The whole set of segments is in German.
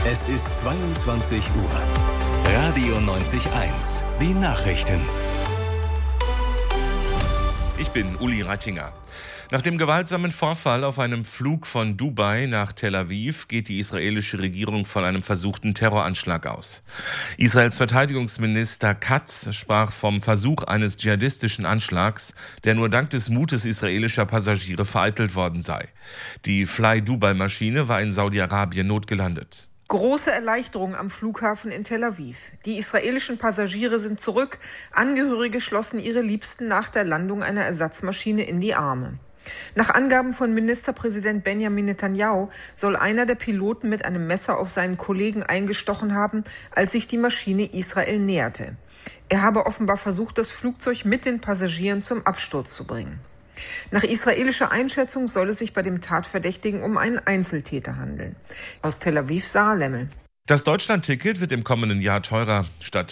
Es ist 22 Uhr. Radio 90.1. Die Nachrichten. Ich bin Uli Reitinger. Nach dem gewaltsamen Vorfall auf einem Flug von Dubai nach Tel Aviv geht die israelische Regierung von einem versuchten Terroranschlag aus. Israels Verteidigungsminister Katz sprach vom Versuch eines dschihadistischen Anschlags, der nur dank des Mutes israelischer Passagiere vereitelt worden sei. Die Fly-Dubai-Maschine war in Saudi-Arabien notgelandet. Große Erleichterung am Flughafen in Tel Aviv. Die israelischen Passagiere sind zurück. Angehörige schlossen ihre Liebsten nach der Landung einer Ersatzmaschine in die Arme. Nach Angaben von Ministerpräsident Benjamin Netanyahu soll einer der Piloten mit einem Messer auf seinen Kollegen eingestochen haben, als sich die Maschine Israel näherte. Er habe offenbar versucht, das Flugzeug mit den Passagieren zum Absturz zu bringen. Nach israelischer Einschätzung soll es sich bei dem Tatverdächtigen um einen Einzeltäter handeln. Aus Tel Aviv, Sarah Lemmel. Das Deutschland-Ticket wird im kommenden Jahr teurer. Statt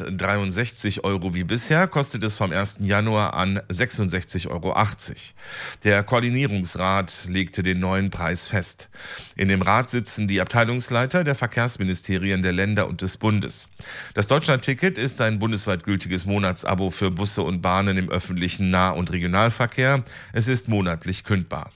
63 € wie bisher kostet es vom 1. Januar an 66,80 €. Der Koordinierungsrat legte den neuen Preis fest. In dem Rat sitzen die Abteilungsleiter der Verkehrsministerien der Länder und des Bundes. Das Deutschland-Ticket ist ein bundesweit gültiges Monatsabo für Busse und Bahnen im öffentlichen Nah- und Regionalverkehr. Es ist monatlich kündbar.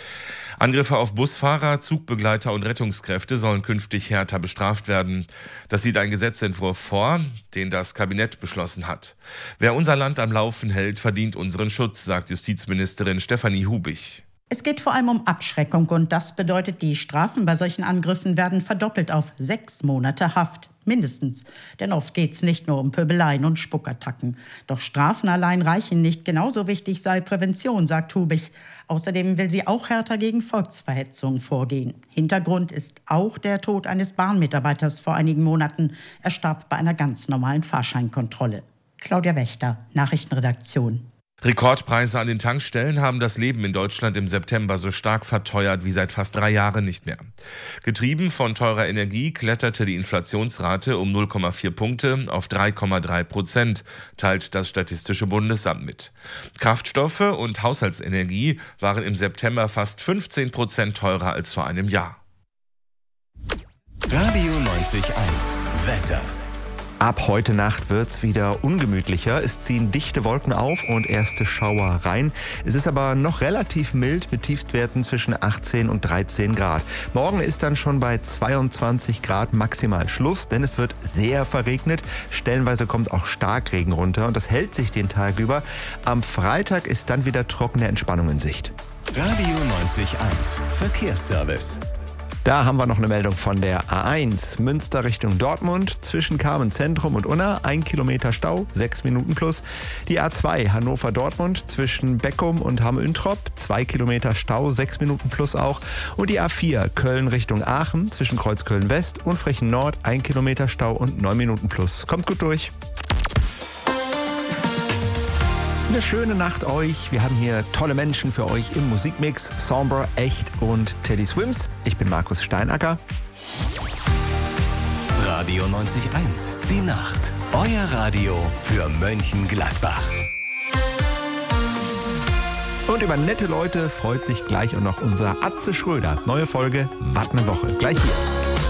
Angriffe auf Busfahrer, Zugbegleiter und Rettungskräfte sollen künftig härter bestraft werden. Das sieht ein Gesetzentwurf vor, den das Kabinett beschlossen hat. Wer unser Land am Laufen hält, verdient unseren Schutz, sagt Justizministerin Stefanie Hubig. Es geht vor allem um Abschreckung und das bedeutet, die Strafen bei solchen Angriffen werden verdoppelt auf 6 Monate Haft. Mindestens. Denn oft geht es nicht nur um Pöbeleien und Spuckattacken. Doch Strafen allein reichen nicht. Genauso wichtig sei Prävention, sagt Hubig. Außerdem will sie auch härter gegen Volksverhetzung vorgehen. Hintergrund ist auch der Tod eines Bahnmitarbeiters vor einigen Monaten. Er starb bei einer ganz normalen Fahrscheinkontrolle. Claudia Wächter, Nachrichtenredaktion. Rekordpreise an den Tankstellen haben das Leben in Deutschland im September so stark verteuert wie seit fast 3 Jahren nicht mehr. Getrieben von teurer Energie kletterte die Inflationsrate um 0,4 Punkte auf 3,3%, teilt das Statistische Bundesamt mit. Kraftstoffe und Haushaltsenergie waren im September fast 15% teurer als vor einem Jahr. Radio 90.1. Wetter. Ab heute Nacht wird's wieder ungemütlicher. Es ziehen dichte Wolken auf und erste Schauer rein. Es ist aber noch relativ mild mit Tiefstwerten zwischen 18 und 13 Grad. Morgen ist dann schon bei 22 Grad maximal Schluss, denn es wird sehr verregnet. Stellenweise kommt auch Starkregen runter und das hält sich den Tag über. Am Freitag ist dann wieder trockene Entspannung in Sicht. Radio 90.1. Verkehrsservice. Da haben wir noch eine Meldung von der A1 Münster Richtung Dortmund zwischen Carmen Zentrum und Unna, 1 Kilometer Stau, 6 Minuten plus. Die A2 Hannover-Dortmund zwischen Beckum und Hamm-Üntrop, 2 Kilometer Stau, 6 Minuten plus auch. Und die A4 Köln Richtung Aachen zwischen Kreuzköln West und Frechen Nord, 1 Kilometer Stau und 9 Minuten plus. Kommt gut durch. Eine schöne Nacht euch. Wir haben hier tolle Menschen für euch im Musikmix. Sombre, Echt und Teddy Swims. Ich bin Markus Steinacker. Radio 90.1. Die Nacht. Euer Radio für Mönchengladbach. Und über nette Leute freut sich gleich auch noch unser Atze Schröder. Neue Folge, Wat ne Woche. Gleich hier.